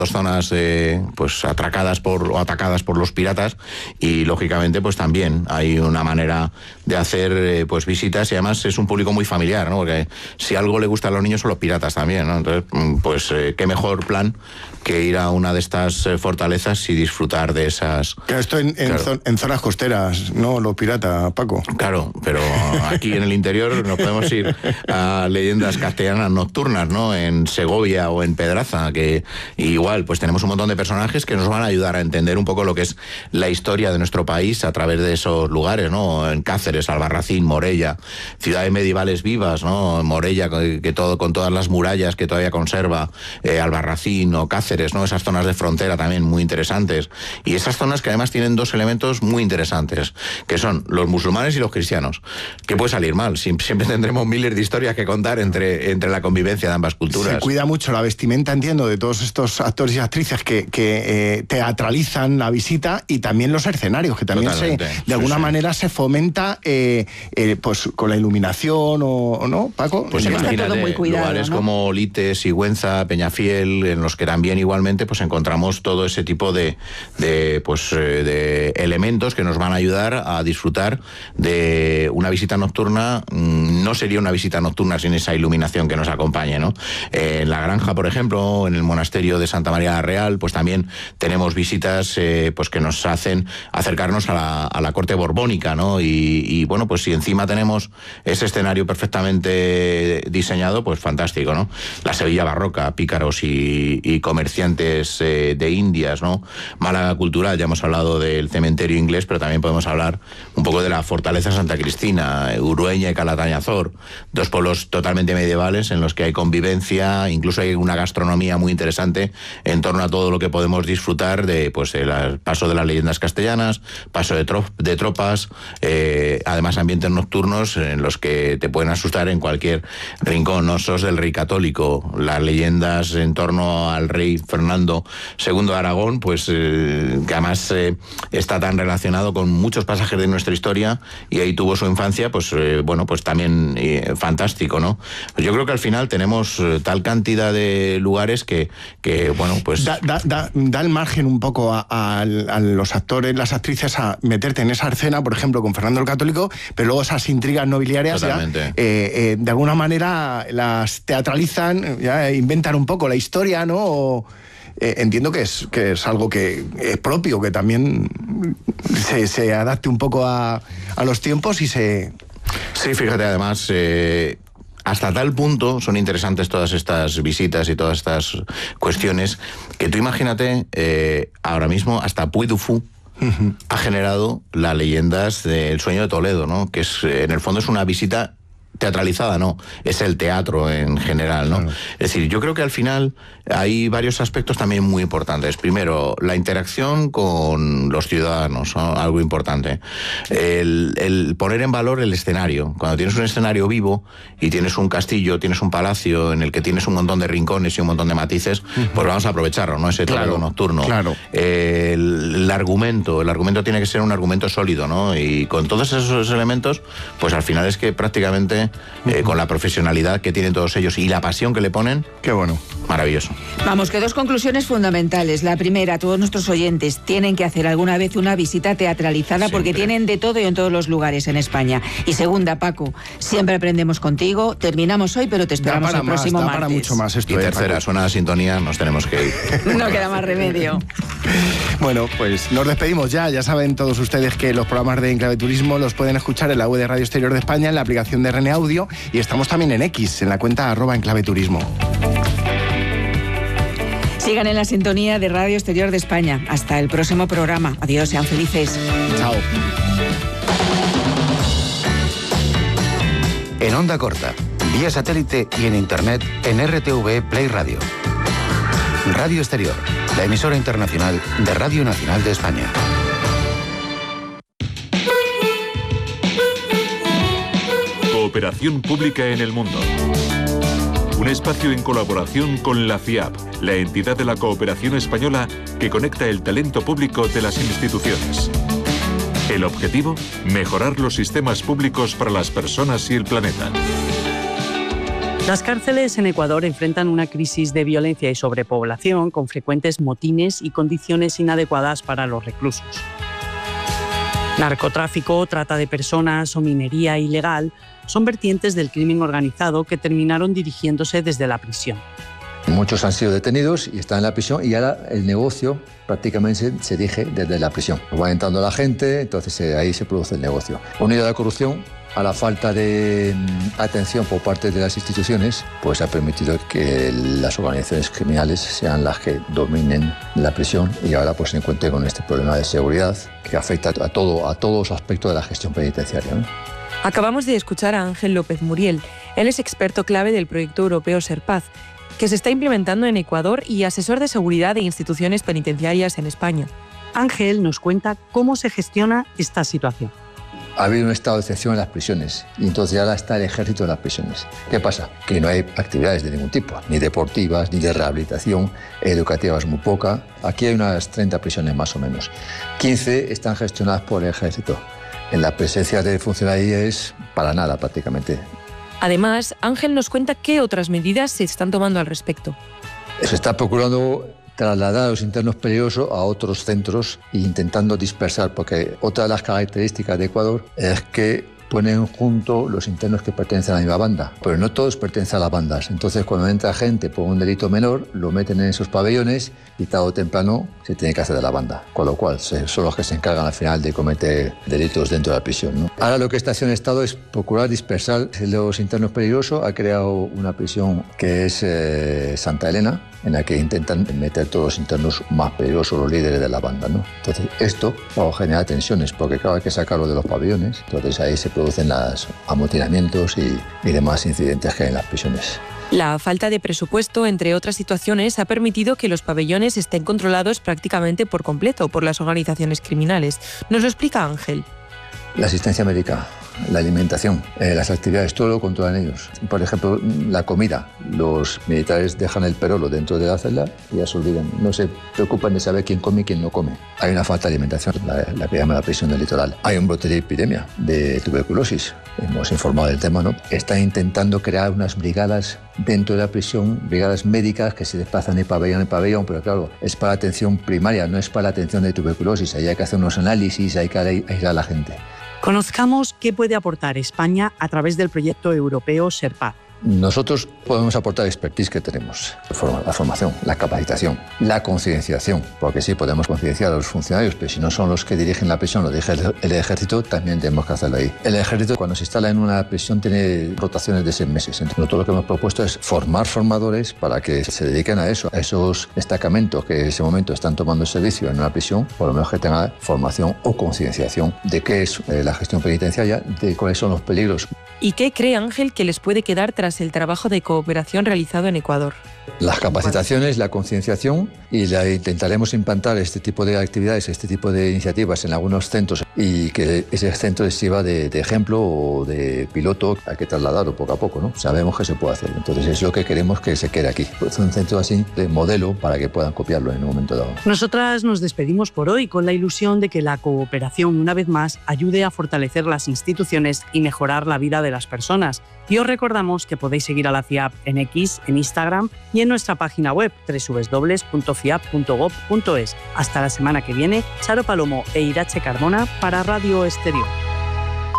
zonas pues atracadas o atacadas por los piratas, y lógicamente pues también hay una manera de hacer pues visitas, y además es un público muy familiar, ¿no? Porque si algo le gusta a los niños son los piratas también, ¿no? Entonces pues qué mejor plan que ir a una de estas fortalezas y disfrutar de esas... Esto en zonas costeras, ¿no? Los piratas, Paco. Claro, pero aquí en el interior nos podemos ir a leyendas castellanas nocturnas, ¿no? En Segovia o en Pedraza, que igual pues tenemos un montón de personajes que nos van a ayudar a entender un poco lo que es la historia de nuestro país a través de esos lugares, ¿no? En Cáceres, Albarracín, Morella, ciudades medievales vivas, ¿no? Morella, que todo, con todas las murallas que todavía conserva, Albarracín o Cáceres, ¿no? Esas zonas de frontera también muy interesantes, y esas zonas que además tienen dos elementos muy interesantes, que son los musulmanes y los cristianos. ¿Qué puede salir mal? Siempre tendremos miles de historias que contar entre la convivencia de ambas culturas. Se cuida mucho la vestimenta, entiendo, de todos estos actores y actrices que teatralizan la visita, y también los escenarios, que también de alguna manera se fomenta pues con la iluminación, o ¿no, Paco? Pues imagínate, muy cuidado, lugares, ¿no? Como Lite, Sigüenza, Peñafiel, en los que también igualmente pues encontramos todo ese tipo de elementos que nos van a ayudar a disfrutar de una visita nocturna. No sería una visita nocturna sin esa iluminación que nos acompañe, ¿no? En la Granja, por ejemplo, en el monasterio de Santa María la Real, pues también tenemos visitas pues que nos hacen acercarnos a la corte borbónica, ¿no? Y bueno, pues si encima tenemos ese escenario perfectamente diseñado, pues fantástico, ¿no? La Sevilla barroca, pícaros y comerciantes de Indias, ¿no? Málaga cultural, ya hemos hablado del cementerio inglés, pero también podemos hablar un poco de la fortaleza Santa Cristina, Urueña y Calatañazor, dos pueblos totalmente medievales en los que hay convivencia, incluso hay una gastronomía muy interesante en torno a todo lo que podemos disfrutar de pues el paso de las leyendas castellanas, paso de tropas, además ambientes nocturnos en los que te pueden asustar en cualquier rincón, ¿no? Sos del rey católico, las leyendas en torno al rey Fernando II de Aragón, pues que además está tan relacionado con muchos pasajes de nuestra historia, y ahí tuvo su infancia, pues bueno, pues también fantástico, ¿no? Pues yo creo que al final tenemos tal cantidad de lugares que bueno, pues... Da el margen un poco a los actores, las actrices, a meterte en esa escena, por ejemplo, con Fernando el Católico, pero luego esas intrigas nobiliarias ya, de alguna manera las teatralizan, ya inventan un poco la historia, ¿no? Entiendo que es algo que es propio, que también se adapte un poco a los tiempos y se... Sí, fíjate, además... hasta tal punto son interesantes todas estas visitas y todas estas cuestiones, que tú imagínate, ahora mismo hasta Puy du Fou ha generado las leyendas del sueño de Toledo, ¿no? Que es, en el fondo es una visita teatralizada, no, es el teatro en general, ¿no? Claro. Es decir, yo creo que al final hay varios aspectos también muy importantes. Primero, la interacción con los ciudadanos, ¿no? Algo importante. El poner en valor el escenario. Cuando tienes un escenario vivo y tienes un castillo, tienes un palacio en el que tienes un montón de rincones y un montón de matices, pues vamos a aprovecharlo, ¿no? Ese Toledo nocturno. Claro. El argumento tiene que ser un argumento sólido, ¿no? Y con todos esos elementos, pues al final es que prácticamente con la profesionalidad que tienen todos ellos y la pasión que le ponen. Qué bueno. Maravilloso. Vamos, que dos conclusiones fundamentales. La primera, todos nuestros oyentes tienen que hacer alguna vez una visita teatralizada, siempre, porque tienen de todo y en todos los lugares en España. Y segunda, Paco, siempre aprendemos contigo. Terminamos hoy, pero te esperamos el próximo martes. Para mucho más esto, y tercera, Paco, suena la sintonía, nos tenemos que ir. No queda más remedio. Bueno, pues nos despedimos ya. Ya saben todos ustedes que los programas de Enclave Turismo los pueden escuchar en la web de Radio Exterior de España, en la aplicación de RN Audio, y estamos también en X, en la cuenta @enclaveturismo. Sigan en la sintonía de Radio Exterior de España. Hasta el próximo programa. Adiós, sean felices. Chao. En onda corta, vía satélite y en internet en RTV Play Radio. Radio Exterior, la emisora internacional de Radio Nacional de España. Cooperación pública en el mundo. Un espacio en colaboración con la FIAP, la entidad de la cooperación española que conecta el talento público de las instituciones. El objetivo, mejorar los sistemas públicos para las personas y el planeta. Las cárceles en Ecuador enfrentan una crisis de violencia y sobrepoblación con frecuentes motines y condiciones inadecuadas para los reclusos. Narcotráfico, trata de personas o minería ilegal son vertientes del crimen organizado que terminaron dirigiéndose desde la prisión. Muchos han sido detenidos y están en la prisión y ahora el negocio prácticamente se dirige desde la prisión. Va entrando la gente, entonces ahí se produce el negocio. Unido a la corrupción, a la falta de atención por parte de las instituciones, pues ha permitido que las organizaciones criminales sean las que dominen la prisión y ahora pues se encuentre con este problema de seguridad que afecta a todos los aspectos de la gestión penitenciaria, ¿no? Acabamos de escuchar a Ángel López Muriel. Él es experto clave del proyecto europeo SERPAZ, que se está implementando en Ecuador y asesor de seguridad de instituciones penitenciarias en España. Ángel nos cuenta cómo se gestiona esta situación. Ha habido un estado de excepción en las prisiones y entonces ahora está el ejército en las prisiones. ¿Qué pasa? Que no hay actividades de ningún tipo, ni deportivas, ni de rehabilitación, educativas muy poca. Aquí hay unas 30 prisiones más o menos. 15 están gestionadas por el ejército. En la presencia de funcionarios es para nada prácticamente. Además, Ángel nos cuenta qué otras medidas se están tomando al respecto. Se está procurando trasladar a los internos peligrosos a otros centros e intentando dispersar, porque otra de las características de Ecuador es que ponen junto los internos que pertenecen a la misma banda, pero no todos pertenecen a las bandas. Entonces, cuando entra gente por un delito menor, lo meten en esos pabellones y tarde o temprano se tiene que hacer de la banda, con lo cual son los que se encargan al final de cometer delitos dentro de la prisión, ¿no? Ahora lo que está haciendo el Estado es procurar dispersar los internos peligrosos. Ha creado una prisión que es Santa Elena, en la que intentan meter todos los internos más peligrosos, los líderes de la banda, ¿no? Entonces, esto genera tensiones, porque claro, hay que sacarlo de los pabellones, entonces ahí se producen los amotinamientos y demás incidentes que hay en las prisiones. La falta de presupuesto, entre otras situaciones, ha permitido que los pabellones estén controlados prácticamente por completo por las organizaciones criminales. Nos lo explica Ángel. La asistencia médica, la alimentación, las actividades, todo lo controlan ellos. Por ejemplo, la comida. Los militares dejan el perolo dentro de la celda y ya se olvidan. No se preocupan de saber quién come y quién no come. Hay una falta de alimentación, la que llama la prisión del litoral. Hay un brote de epidemia de tuberculosis. Hemos informado del tema, ¿no? Están intentando crear unas brigadas dentro de la prisión, brigadas médicas que se desplazan de pabellón en pabellón, pero claro, es para atención primaria, no es para atención de tuberculosis. Ahí hay que hacer unos análisis, hay que aislar a la gente. Conozcamos qué puede aportar España a través del proyecto europeo SERPAZ. Nosotros podemos aportar expertise que tenemos, la formación, la capacitación, la concienciación, porque sí podemos concienciar a los funcionarios, pero si no son los que dirigen la prisión, lo dirige el ejército, también tenemos que hacerlo ahí. El ejército, cuando se instala en una prisión, tiene rotaciones de 6 meses. Entonces, nosotros lo que hemos propuesto es formar formadores para que se dediquen a eso, a esos destacamentos que en ese momento están tomando servicio en una prisión, por lo menos que tengan formación o concienciación de qué es la gestión penitenciaria, de cuáles son los peligros. ¿Y qué cree Ángel que les puede quedar tras el trabajo de cooperación realizado en Ecuador? Las capacitaciones, la concienciación, y intentaremos implantar este tipo de actividades, este tipo de iniciativas en algunos centros y que ese centro sirva de ejemplo o de piloto. Hay que trasladarlo poco a poco, ¿no? Sabemos que se puede hacer, entonces es lo que queremos que se quede aquí. Pues un centro así de modelo para que puedan copiarlo en un momento dado. Nosotras nos despedimos por hoy con la ilusión de que la cooperación, una vez más, ayude a fortalecer las instituciones y mejorar la vida de las personas. Y os recordamos que podéis seguir a la FIAP en X, en Instagram y en nuestra página web www.fiap.gov.es. Hasta la semana que viene, Charo Palomo e Irache Carmona para Radio Exterior.